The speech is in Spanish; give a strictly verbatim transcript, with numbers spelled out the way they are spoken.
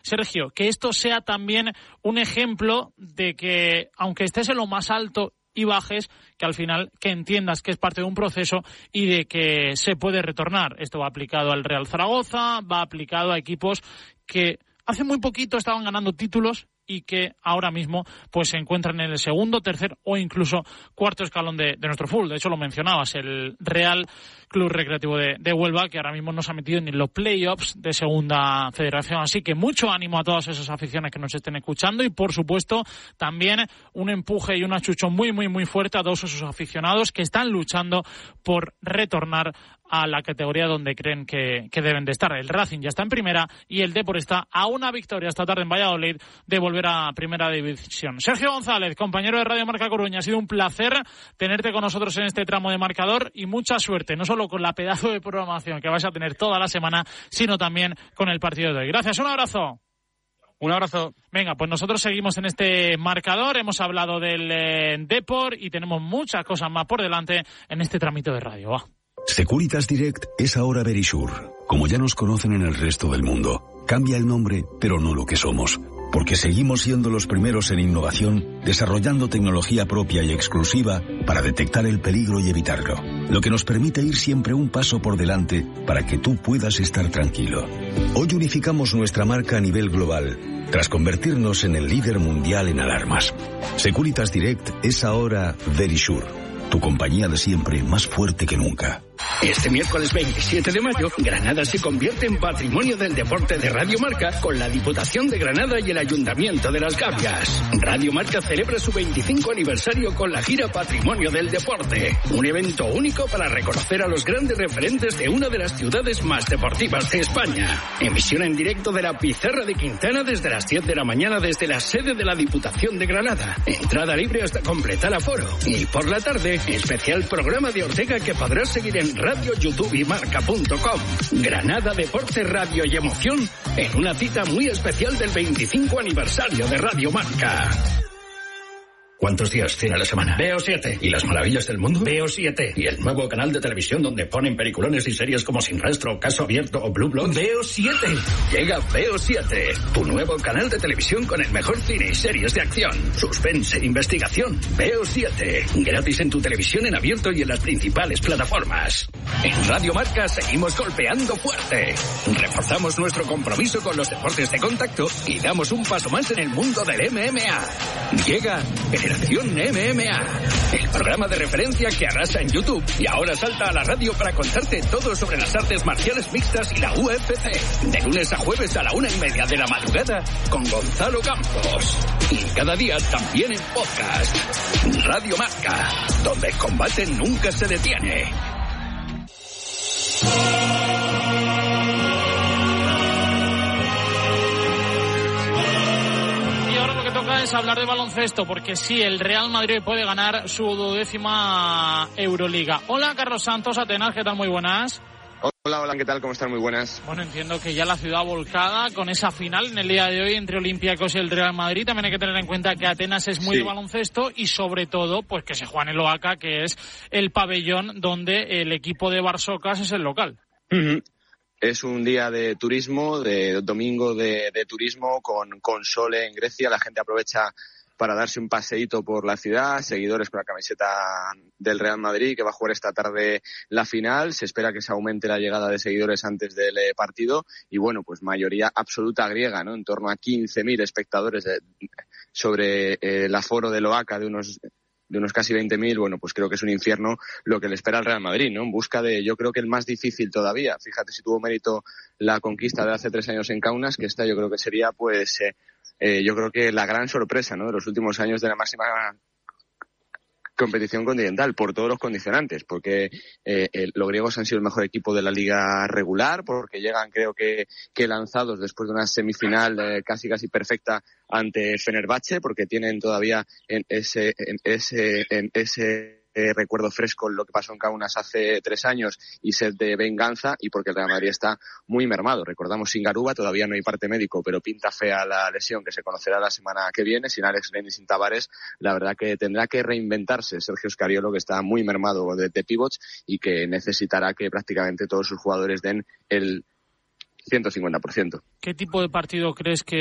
Sergio, que esto sea también un ejemplo de que, aunque estés en lo más alto y bajes, que al final que entiendas que es parte de un proceso y de que se puede retornar. Esto va aplicado al Real Zaragoza, va aplicado a equipos que hace muy poquito estaban ganando títulos y que ahora mismo pues se encuentran en el segundo, tercer o incluso cuarto escalón de, de nuestro fútbol. De hecho, lo mencionabas, el Real Club Recreativo de, de Huelva, que ahora mismo no se ha metido ni en los playoffs de Segunda Federación. Así que mucho ánimo a todas esas aficiones que nos estén escuchando y, por supuesto, también un empuje y un achucho muy, muy, muy fuerte a todos esos aficionados que están luchando por retornar a la categoría donde creen que, que deben de estar. El Racing ya está en primera y el Depor está a una victoria esta tarde en Valladolid de volver a primera división. Sergio González, compañero de Radio Marca Coruña, ha sido un placer tenerte con nosotros en este tramo de marcador y mucha suerte, no solo con la pedazo de programación que vais a tener toda la semana, sino también con el partido de hoy. Gracias, un abrazo. Un abrazo. Venga, pues nosotros seguimos en este marcador, hemos hablado del eh, Depor y tenemos muchas cosas más por delante en este tramito de radio. Va. Securitas Direct es ahora Verisure. Como ya nos conocen en el resto del mundo, cambia el nombre, pero no lo que somos. Porque seguimos siendo los primeros en innovación, desarrollando tecnología propia y exclusiva para detectar el peligro y evitarlo. Lo que nos permite ir siempre un paso por delante para que tú puedas estar tranquilo. Hoy unificamos nuestra marca a nivel global, tras convertirnos en el líder mundial en alarmas. Securitas Direct es ahora Verisure. Tu compañía de siempre, más fuerte que nunca. Este miércoles veintisiete de mayo, Granada se convierte en Patrimonio del Deporte de Radio Marca con la Diputación de Granada y el Ayuntamiento de Las Gavias. Radio Marca celebra su veinticinco aniversario con la gira Patrimonio del Deporte. Un evento único para reconocer a los grandes referentes de una de las ciudades más deportivas de España. Emisión en directo de la Pizarra de Quintana desde las diez de la mañana desde la sede de la Diputación de Granada. Entrada libre hasta completar aforo. Y por la tarde, especial programa de Ortega que podrás seguir en Radio, YouTube y Marca punto com. Granada, deporte, radio y emoción en una cita muy especial del veinticinco aniversario de Radio Marca. ¿Cuántos días tiene la semana? Veo siete. ¿Y las maravillas del mundo? Veo siete. ¿Y el nuevo canal de televisión donde ponen peliculones y series como Sin Rastro, Caso Abierto o Blue Bloods? Veo siete. Llega Veo siete, tu nuevo canal de televisión con el mejor cine y series de acción, suspense e investigación. Veo siete. Gratis en tu televisión en abierto y en las principales plataformas. En Radio Marca seguimos golpeando fuerte. Reforzamos nuestro compromiso con los deportes de contacto y damos un paso más en el mundo del M M A. Llega Generación M M A, el programa de referencia que arrasa en YouTube y ahora salta a la radio para contarte todo sobre las artes marciales mixtas y la U F C. De lunes a jueves a la una y media de la madrugada con Gonzalo Campos. Y cada día también en podcast. Radio Marca, donde el combate nunca se detiene. Es hablar de baloncesto, porque sí, el Real Madrid puede ganar su duodécima Euroliga. Hola, Carlos Santos, Atenas, ¿qué tal? Muy buenas. Hola, hola, ¿qué tal? ¿Cómo están? Muy buenas. Bueno, entiendo que ya la ciudad volcada con esa final en el día de hoy entre Olympiacos y el Real Madrid. También hay que tener en cuenta que Atenas es muy sí. de baloncesto y sobre todo, pues que se juega en el Oaca, que es el pabellón donde el equipo de Barsocas es el local. Uh-huh. Es un día de turismo, de domingo de, de turismo con, con sol en Grecia. La gente aprovecha para darse un paseíto por la ciudad. Seguidores con la camiseta del Real Madrid, que va a jugar esta tarde la final. Se espera que se aumente la llegada de seguidores antes del partido. Y bueno, pues mayoría absoluta griega, ¿no? En torno a quince mil espectadores de, sobre eh, el aforo del Oaca de unos... de unos casi veinte mil, bueno, pues creo que es un infierno lo que le espera al Real Madrid, ¿no? En busca de, yo creo que el más difícil todavía. Fíjate si tuvo mérito la conquista de hace tres años en Kaunas, que esta yo creo que sería, pues, eh, eh, yo creo que la gran sorpresa, ¿no? De los últimos años de la máxima competición continental, por todos los condicionantes, porque eh, el, los griegos han sido el mejor equipo de la liga regular, porque llegan, creo que, que lanzados después de una semifinal eh, casi casi perfecta ante Fenerbahce, porque tienen todavía en ese en ese en ese eh, recuerdo fresco lo que pasó en Kaunas hace tres años y sed de venganza, y porque el Real Madrid está muy mermado. Recordamos sin Garuba, todavía no hay parte médico, pero pinta fea la lesión que se conocerá la semana que viene, sin Alex Len y sin Tavares. La verdad que tendrá que reinventarse Sergio Scariolo, que está muy mermado de, de pivots y que necesitará que prácticamente todos sus jugadores den el ciento cincuenta por ciento. ¿Qué tipo de partido crees que